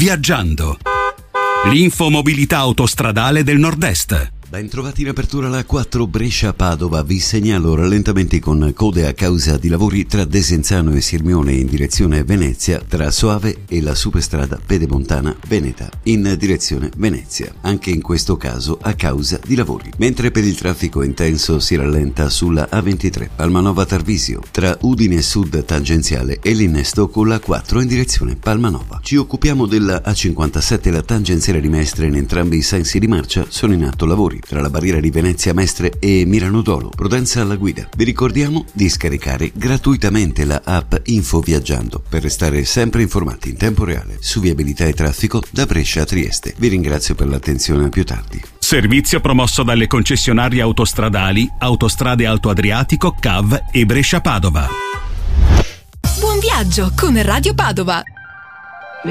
Viaggiando. L'infomobilità autostradale del Nord-Est. Ben trovati in apertura la 4 Brescia-Padova. Vi segnalo rallentamenti con code a causa di lavori tra Desenzano e Sirmione in direzione Venezia, tra Soave e la superstrada Pedemontana Veneta in direzione Venezia, anche in questo caso a causa di lavori. Mentre per il traffico intenso si rallenta sulla A23 Palmanova Tarvisio, tra Udine Sud tangenziale e l'innesto con la 4 in direzione Palmanova. Ci occupiamo della A57, la tangenziale di Mestre. In entrambi i sensi di marcia sono in atto lavori tra la barriera di Venezia Mestre e Milano Dolo. Prudenza alla guida. Vi ricordiamo di scaricare gratuitamente la app Info Viaggiando per restare sempre informati in tempo reale su viabilità e traffico da Brescia a Trieste. Vi ringrazio per l'attenzione, a più tardi. Servizio promosso dalle concessionarie autostradali Autostrade Alto Adriatico, CAV e Brescia Padova. Buon viaggio con Radio Padova.